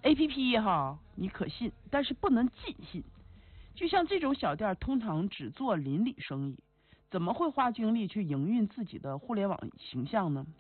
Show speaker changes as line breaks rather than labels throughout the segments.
APP 哈，你可信，但是不能尽信。就像这种小店，通常只做邻里生意，怎么会花精力去营运自己的互联网形象呢？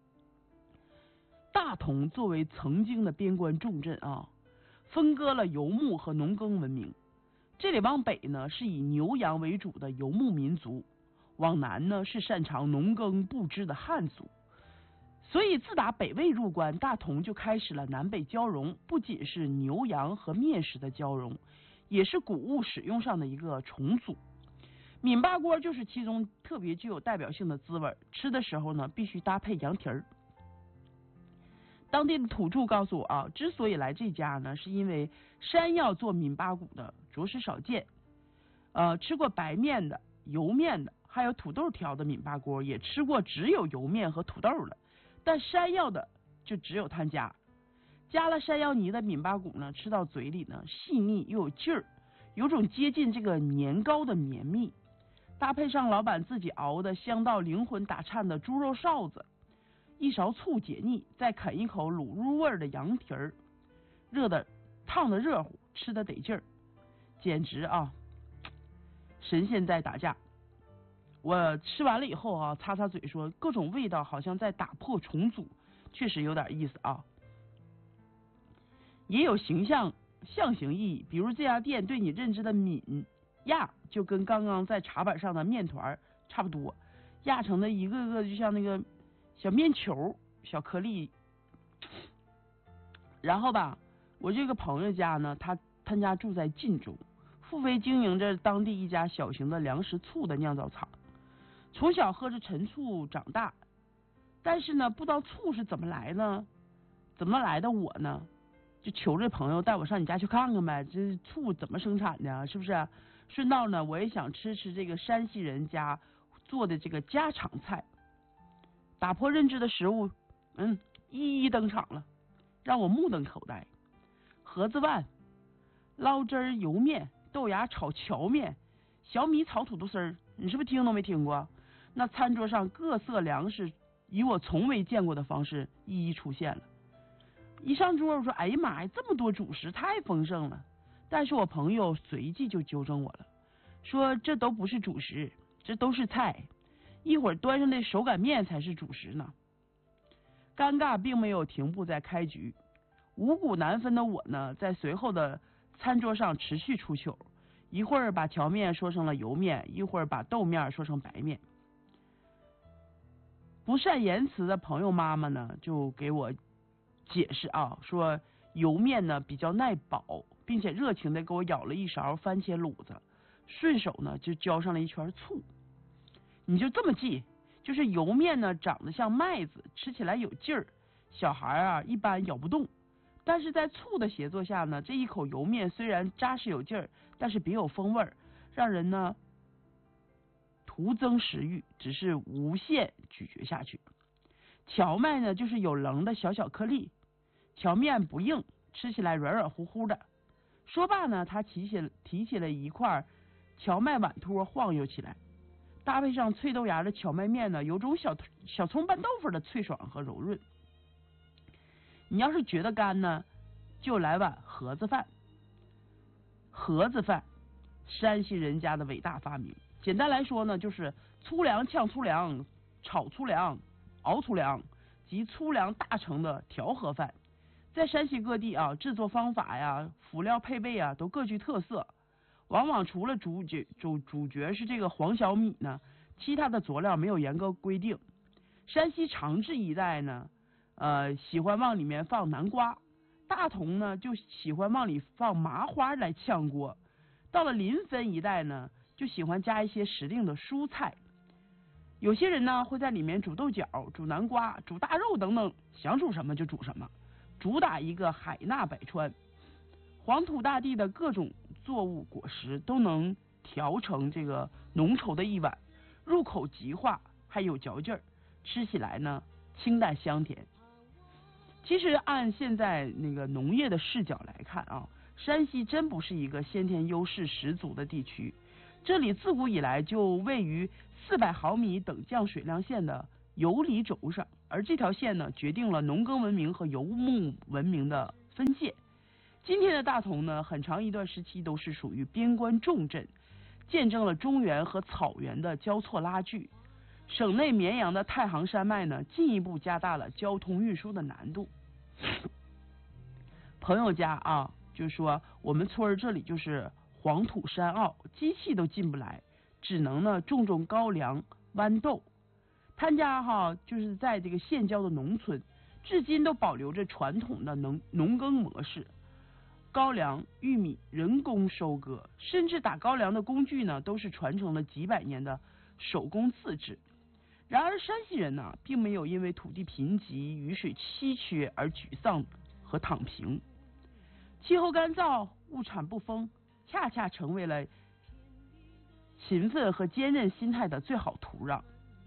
大同作为曾经的边关重镇啊，分割了游牧和农耕文明。这里往北呢是以牛羊为主的游牧民族，往南呢是擅长农耕布织的汉族。所以自打北魏入关，大同就开始了南北交融，不仅是牛羊和面食的交融，也是谷物使用上的一个重组。闽巴锅就是其中特别具有代表性的滋味，吃的时候呢必须搭配羊蹄儿。当地的土著告诉我啊，之所以来这家呢，是因为山药做闽巴骨的着实少见。吃过白面的、油面的，还有土豆条的闽巴锅，也吃过只有油面和土豆的，但山药的就只有他家。加了山药泥的闽巴骨呢，吃到嘴里呢细腻又有劲儿，有种接近这个年糕的绵密。搭配上老板自己熬的香到灵魂打颤的猪肉臊子，一勺醋解腻，再啃一口卤入味的羊蹄儿，烫的热乎，吃的得劲儿，简直啊，神仙在打架。我吃完了以后啊，擦擦嘴说，各种味道好像在打破重组，确实有点意思啊。也有象形意义，比如这家店对你认知的闽压，就跟刚刚在茶板上的面团差不多，压成的一个个就像那个小面球、小颗粒。然后吧，我这个朋友家呢，他家住在晋中，付费经营着当地一家小型的粮食醋的酿造厂。从小喝着陈醋长大，但是呢，不知道醋是怎么来呢？怎么来的我呢？就求这朋友带我上你家去看看呗，这醋怎么生产的，是不是？顺道呢，我也想吃这个山西人家做的这个家常菜。打破认知的食物，一一登场了，让我目瞪口呆。盒子饭、捞汁儿油面、豆芽炒荞面、小米炒土豆丝儿，你是不是听都没听过？那餐桌上各色粮食以我从未见过的方式一一出现了。一上桌我说，哎呀妈呀，这么多主食太丰盛了。但是我朋友随即就纠正我了，说这都不是主食，这都是菜，一会儿端上的手擀面才是主食呢。尴尬并没有停步在开局，五谷难分的我呢，在随后的餐桌上持续出糗，一会儿把荞面说成了油面，一会儿把豆面说成白面。不善言辞的朋友妈妈呢，就给我解释啊，说油面呢比较耐饱，并且热情的给我舀了一勺番茄卤子，顺手呢就浇上了一圈醋。你就这么记，就是油面呢长得像麦子，吃起来有劲儿，小孩啊一般咬不动。但是在醋的协作下呢，这一口油面虽然扎实有劲儿，但是别有风味儿，让人呢徒增食欲，只是无限咀嚼下去。荞麦呢就是有棱的小小颗粒，荞面不硬，吃起来软软乎乎的。说罢呢，他提起了一块荞麦碗托晃悠起来，搭配上脆豆芽的荞麦面呢，有种小葱拌豆腐的脆爽和柔润。你要是觉得干呢，就来碗盒子饭。盒子饭，山西人家的伟大发明。简单来说呢，就是粗粮炝粗粮、炒粗粮、熬粗粮及粗粮大成的调和饭。在山西各地啊，制作方法呀、辅料配备啊，都各具特色。往往除了主角是这个黄小米呢，其他的佐料没有严格规定。山西长治一带呢，喜欢往里面放南瓜；大同呢就喜欢往里放麻花来炝锅；到了临汾一带呢，就喜欢加一些时令的蔬菜。有些人呢会在里面煮豆角、煮南瓜、煮大肉等等，想煮什么就煮什么，主打一个海纳百川。黄土大地的各种作物果实都能调成这个浓稠的一碗，入口即化，还有嚼劲儿，吃起来呢清淡香甜。其实按现在那个农业的视角来看啊，山西真不是一个先天优势十足的地区，这里自古以来就位于400毫米等降水量线的游离轴上，而这条线呢，决定了农耕文明和游牧文明的分界。 今天的大同呢，很长一段时期都是属于边关重镇，见证了中原和草原的交错拉锯。省内绵阳的太行山脉呢，进一步加大了交通运输的难度。朋友家啊，就是说我们村这里就是黄土山坳，机器都进不来，只能呢种高粱、豌豆。他家就是在这个县郊的农村，至今都保留着传统的农耕模式。高粱、玉米人工收割，甚至打高粱的工具呢，都是传承了几百年的手工自制。然而山西人呢，并没有因为土地贫瘠、雨水稀缺而沮丧和躺平。气候干燥、物产不丰，恰恰成为了勤奋和坚韧心态的最好土壤。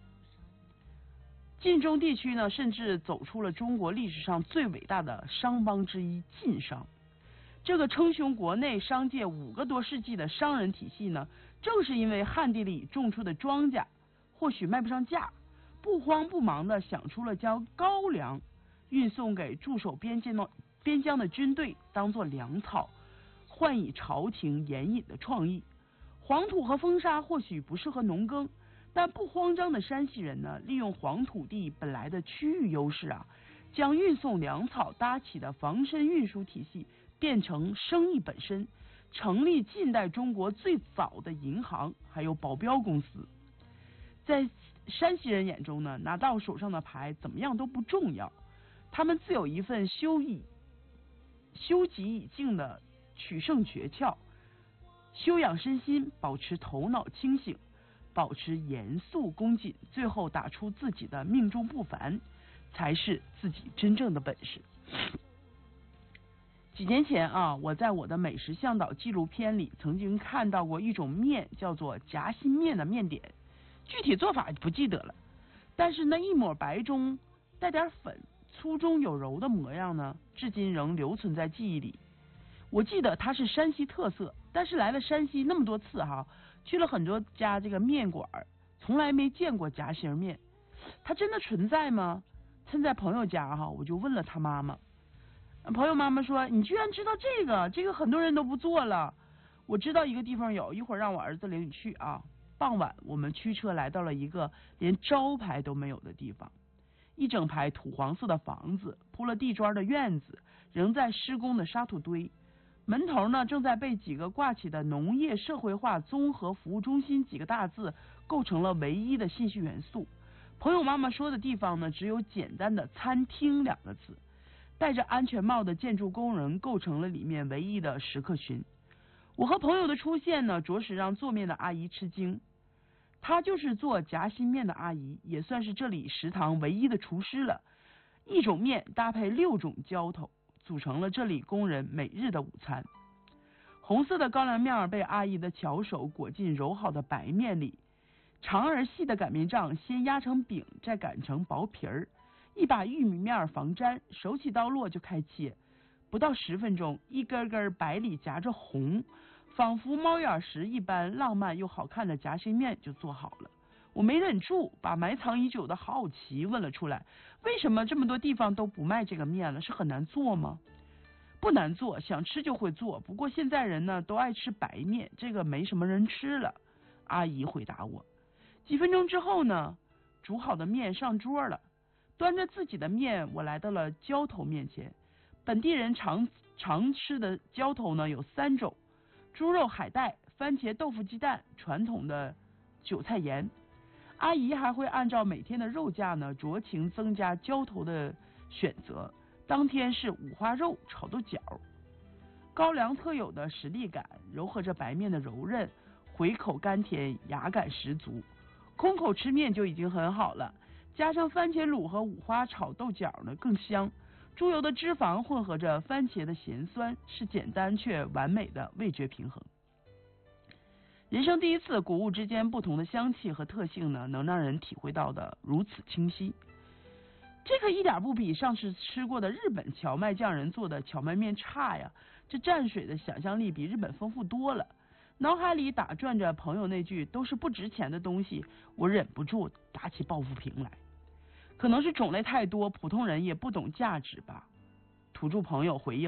晋中地区呢，甚至走出了中国历史上最伟大的商帮之一——晋商。这个称雄国内商界5个多世纪的商人体系呢，正是因为旱地里种出的庄稼或许卖不上价，不慌不忙地想出了将高粱运送给驻守边疆的军队当作粮草，换以朝廷盐引的创意。黄土和风沙或许不适合农耕，但不慌张的山西人呢，利用黄土地本来的区域优势啊，将运送粮草搭起的防身运输体系变成生意本身，成立近代中国最早的银行，还有保镖公司。在山西人眼中呢，拿到手上的牌怎么样都不重要，他们自有一份修己以静的取胜诀窍，修养身心，保持头脑清醒，保持严肃恭谨，最后打出自己的命中不凡，才是自己真正的本事。几年前啊，我在我的美食向导纪录片里曾经看到过一种面，叫做夹心面的面点，具体做法不记得了，但是那一抹白中带点粉、粗中有柔的模样呢，至今仍留存在记忆里。我记得它是山西特色，但是来了山西那么多次去了很多家这个面馆，从来没见过夹心面，它真的存在吗？趁在朋友家我就问了他妈妈。朋友妈妈说：“你居然知道这个很多人都不做了。”我知道一个地方有，一会儿让我儿子领你去啊。傍晚，我们驱车来到了一个连招牌都没有的地方，一整排土黄色的房子，铺了地砖的院子，仍在施工的沙土堆。门头呢，正在被几个挂起的农业社会化综合服务中心几个大字构成了唯一的信息元素。朋友妈妈说的地方呢，只有简单的餐厅2个字。戴着安全帽的建筑工人构成了里面唯一的食客群。我和朋友的出现呢，着实让做面的阿姨吃惊。她就是做夹心面的阿姨，也算是这里食堂唯一的厨师了。一种面搭配6种浇头，组成了这里工人每日的午餐。红色的高粱面被阿姨的巧手裹进揉好的白面里，长而细的擀面杖先压成饼，再擀成薄皮儿。一把玉米面防粘，手起刀落就开切，不到10分钟，一根根白里夹着红，仿佛猫眼石一般浪漫又好看的夹心面就做好了。我没忍住，把埋藏已久的好奇问了出来：为什么这么多地方都不卖这个面了？是很难做吗？不难做，想吃就会做，不过现在人呢都爱吃白面，这个没什么人吃了。阿姨回答我。几分钟之后呢，煮好的面上桌了。端着自己的面，我来到了浇头面前。本地人常吃的浇头呢有3种：猪肉海带、番茄豆腐鸡蛋、传统的韭菜盐。阿姨还会按照每天的肉价呢酌情增加浇头的选择。当天是五花肉炒豆角，高粱特有的实力感糅合着白面的柔韧，回口甘甜，雅感十足。空口吃面就已经很好了，加上番茄卤和五花炒豆角呢更香。猪油的脂肪混合着番茄的咸酸，是简单却完美的味觉平衡。人生第一次，谷物之间不同的香气和特性呢，能让人体会到的如此清晰。这个一点不比上次吃过的日本荞麦匠人做的荞麦面差呀！这蘸水的想象力比日本丰富多了。脑海里打转着朋友那句都是不值钱的东西，我忍不住打起抱负瓶来。可能是种类太多，普通人也不懂价值吧。土著朋友回应：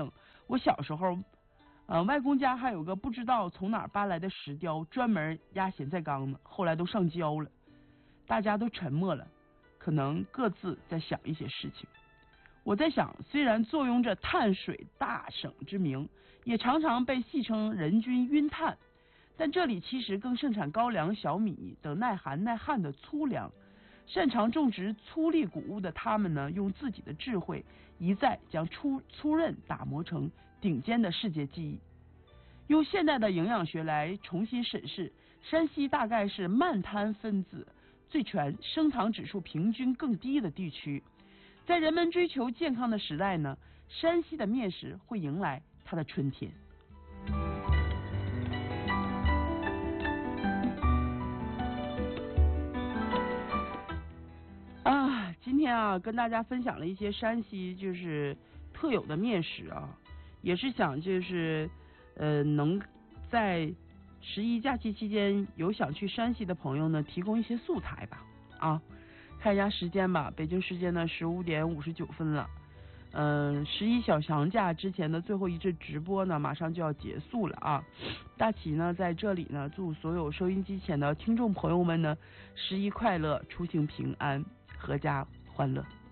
我小时候，外公家还有个不知道从哪儿搬来的石雕，专门压咸菜缸呢，后来都上交了。大家都沉默了，可能各自在想一些事情。我在想，虽然坐拥着碳水大省之名，也常常被戏称人均晕碳，但这里其实更盛产高粱、小米等耐寒耐旱的粗粮。擅长种植粗粒谷物的他们呢，用自己的智慧一再将粗韧打磨成顶尖的世界技艺。用现代的营养学来重新审视，山西大概是慢碳分子最全、升糖指数平均更低的地区。在人们追求健康的时代呢，山西的面食会迎来它的春天。今天跟大家分享了一些山西就是特有的面食也是想就是能在11假期期间有想去山西的朋友呢，提供一些素材吧看一下时间吧，北京时间呢15:59了。11小长假之前的最后一次直播呢，马上就要结束了大齐呢在这里呢，祝所有收音机前的听众朋友们呢，11快乐，出行平安，阖家欢乐。